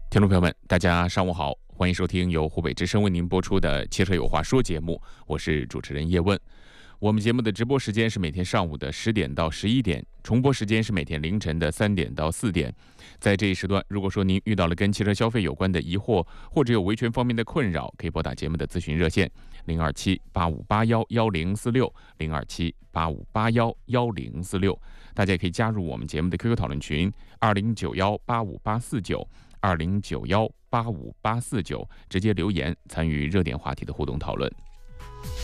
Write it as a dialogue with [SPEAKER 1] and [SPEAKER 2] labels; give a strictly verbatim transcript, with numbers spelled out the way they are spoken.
[SPEAKER 1] 听众朋友们，大家上午好，欢迎收听由湖北之声为您播出的《汽车有话说》节目，我是主持人叶问。我们节目的直播时间是每天上午的十点到十一点，重播时间是每天凌晨的三点到四点。在这一时段，如果说您遇到了跟汽车消费有关的疑惑，或者有维权方面的困扰，可以拨打节目的咨询热线零二七八五八幺幺零四六零二七八五八幺幺零四六。大家也可以加入我们节目的 Q Q 讨论群二零九幺八五八四九二零九幺八五八四九，直接留言参与热点话题的互动讨论。